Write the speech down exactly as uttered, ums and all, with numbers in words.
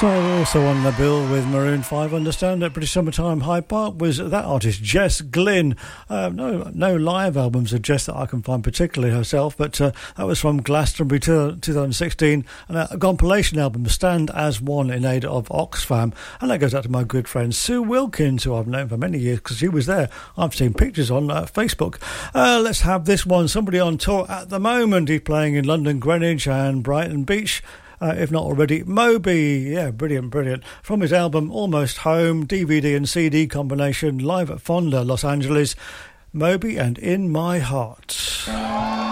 So also on the bill with Maroon five, understand at British Summertime Hyde Park was that artist Jess Glynn. Uh, no no live albums of Jess that I can find particularly herself, but uh, that was from Glastonbury to twenty sixteen, and a compilation album, Stand As One in aid of Oxfam, and that goes out to my good friend Sue Wilkins, who I've known for many years because she was there. I've seen pictures on uh, Facebook. Uh, let's have this one. Somebody on tour at the moment. He's playing in London, Greenwich and Brighton Beach. Uh, if not already, Moby, yeah, brilliant, brilliant. From his album Almost Home, D V D and C D combination, live at Fonda, Los Angeles, Moby and In My Heart.